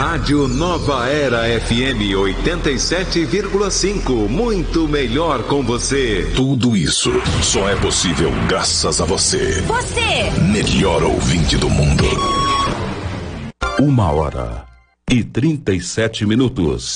Rádio Nova Era FM 87,5. Muito melhor com você. Tudo isso só é possível graças a você. Você! Melhor ouvinte do mundo. 1h37.